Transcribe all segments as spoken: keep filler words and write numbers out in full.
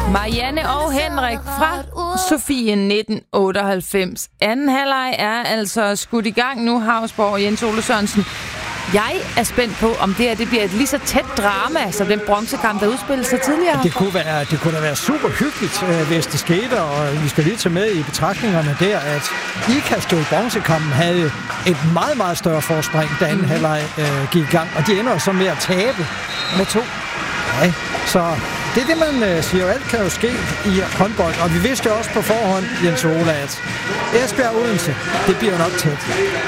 Marianne og Henrik fra Sofie nitten otteoghalvfems. Anden halvleg er altså skudt i gang nu. Hausborg og Jens Ole Sørensen. Jeg er spændt på, om det her det bliver et lige så tæt drama, som den bronzekamp, der udspillede sig tidligere. Det kunne, være, det kunne da være super hyggeligt, hvis det skete, og vi skal lige tage med i betragtningerne der, at Ikast i bronzekampen havde et meget, meget større forspring, da anden mm. halvleg øh, gik i gang, og de ender så med at tabe med to. Ja, så det er det, man øh, siger, alt kan jo ske i håndbold, og vi vidste også på forhånd, Jens Ole, at Esbjerg Odense, det bliver nok tæt.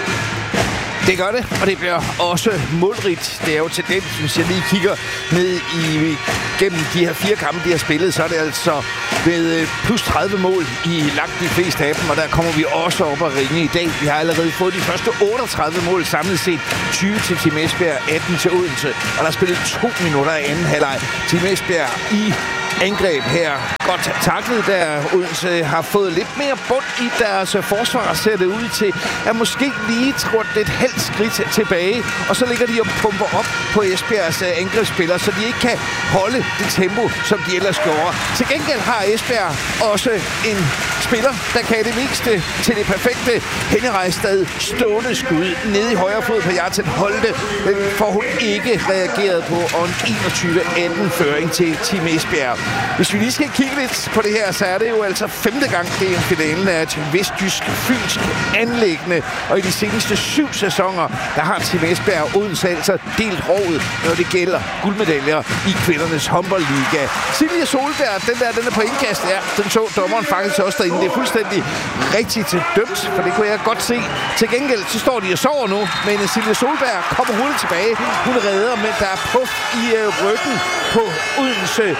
Det gør det, og det bliver også målrigt. Det er jo tendens, hvis jeg lige kigger ned i gennem de her fire kampe, de har spillet, så er det altså med plus tredive mål i langt de fleste af dem, og der kommer vi også op og ringe i dag. Vi har allerede fået de første otteogtredive mål samlet set. tyve til Team Esbjerg, atten til Odense, og der er spillet to minutter i anden halvleg. Team Esbjerg i angreb her. Godt taklet, der Odense har fået lidt mere bund i deres forsvar, ser det ud til, at måske lige trådt et halvt skridt tilbage, og så ligger de og pumper op på Esbjergs angrebsspillere, så de ikke kan holde det tempo, som de ellers gjorde. Til gengæld har Esbjerg også en spiller, der kan det meste til det perfekte. Henny Rejstad stående skud nede i højre fod på Jarten Holte, men får hun ikke reageret på, og en enogtyve atten føring til Team Esbjerg. Hvis vi lige skal kigge lidt på det her, så er det jo altså femte gang, det er en finalen af et vestjysk fynsk anliggende. Og i de seneste syv sæsoner, der har Team Esbjerg og Odense altså delt rovet, når det gælder guldmedaljer i kvindernes håndboldliga. Silje Solberg, den der, den er på indkast, ja, den så dommeren faktisk også derinde. Det er fuldstændig rigtigt dømt, for det kunne jeg godt se. Til gengæld, så står de og sover nu, men Silje Solberg kommer hurtigt tilbage. Hun redder, men der er puff i øh, ryggen på Odense.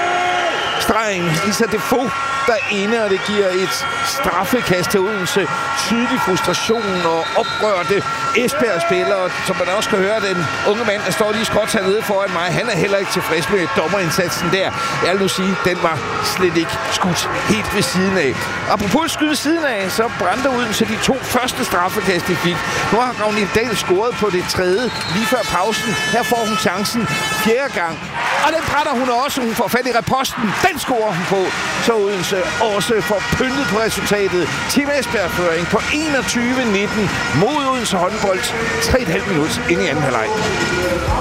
Stregen, Lisa Defoe derinde, og det giver et straffekast til Odense. Tydelig frustration og oprørte Esbjerg-spillere, som man også kan høre, den unge mand, der står lige skråt hernede foran mig, han er heller ikke tilfreds med dommerindsatsen der. Jeg vil nu sige, den var slet ikke skudt helt ved siden af. Apropos skyde ved siden af, så brændte Odense de to første straffekast, de fik. Nu har Ragnhild Dahl scoret på det tredje lige før pausen. Her får hun chancen fjerde gang. Og den brænder hun også. Hun får fat i reposten. Den scorer hun på. Så Odense også får pyntet på resultatet. Team Esbjerg-føring på enogtyve nitten mod Odense håndbold. tre komma fem minut ind i anden halvleg.